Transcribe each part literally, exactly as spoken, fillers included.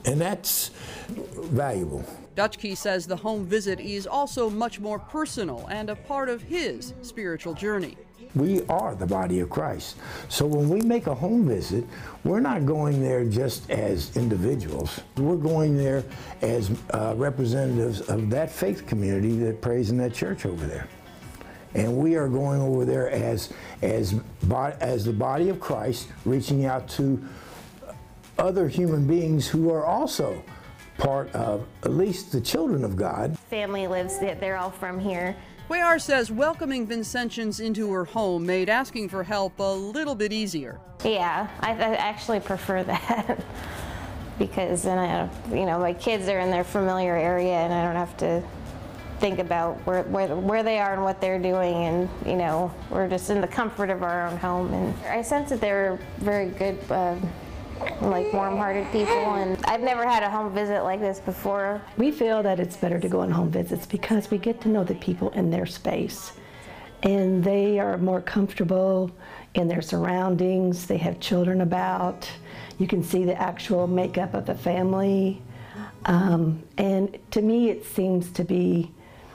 And that's valuable. Dutchke says the home visit is also much more personal and a part of his spiritual journey. We are the body of Christ. So when we make a home visit, we're not going there just as individuals. We're going there as uh, representatives of that faith community that prays in that church over there. And we are going over there as, as, as the body of Christ, reaching out to other human beings who are also part of at least the children of God. Family lives, they're all from here. Cuellar says welcoming Vincentians into her home made asking for help a little bit easier. Yeah, I, I actually prefer that because then I, you know, my kids are in their familiar area and I don't have to think about where, where, where they are and what they're doing, and you know, we're just in the comfort of our own home. And I sense that they're very good, uh, like warm-hearted people, and I've never had a home visit like this before. We feel that it's better to go on home visits because we get to know the people in their space, and they are more comfortable in their surroundings. They have children about. You can see the actual makeup of the family, um, and to me it seems to be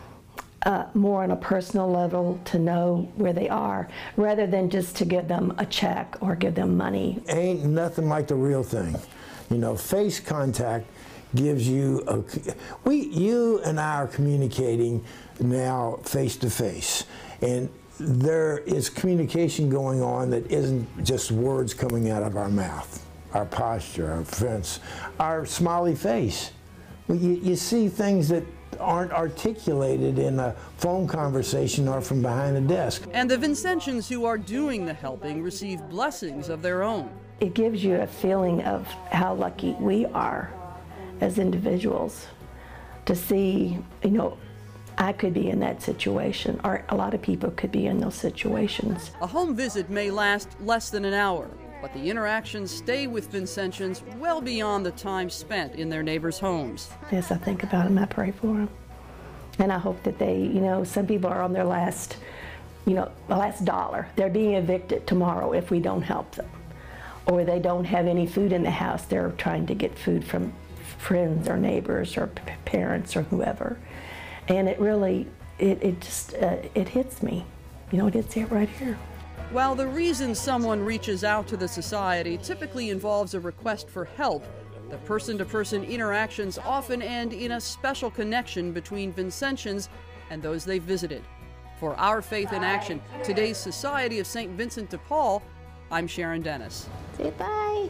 Uh, more on a personal level to know where they are, rather than just to give them a check or give them money. Ain't nothing like the real thing. You know, face contact gives you a, we, you and I are communicating now face to face, and there is communication going on that isn't just words coming out of our mouth, our posture, our fence, our smiley face. You, you see things that aren't articulated in a phone conversation or from behind a desk. And the Vincentians who are doing the helping receive blessings of their own. It gives you a feeling of how lucky we are as individuals to see, you know, I could be in that situation, or a lot of people could be in those situations. A home visit may last less than an hour, but the interactions stay with Vincentians well beyond the time spent in their neighbors' homes. Yes, I think about them, I pray for them. And I hope that they, you know, some people are on their last, you know, last dollar. They're being evicted tomorrow if we don't help them. Or they don't have any food in the house. They're trying to get food from friends or neighbors or parents or whoever. And it really, it, it just, uh, it hits me. You know, it hits it right here. While the reason someone reaches out to the society typically involves a request for help, the person-to-person interactions often end in a special connection between Vincentians and those they've visited. For Our Faith in Action, today's Society of Saint Vincent de Paul, I'm Sharon Dennis. Say bye.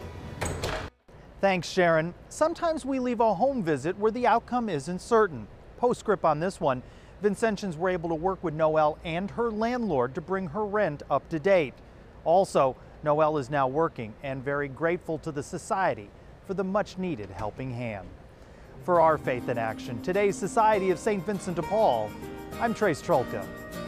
Thanks, Sharon. Sometimes we leave a home visit where the outcome isn't certain. Postscript on this one, Vincentians were able to work with Noelle and her landlord to bring her rent up to date. Also, Noelle is now working and very grateful to the Society for the much-needed helping hand. For Our Faith in Action, today's Society of Saint Vincent de Paul, I'm Trace Trolka.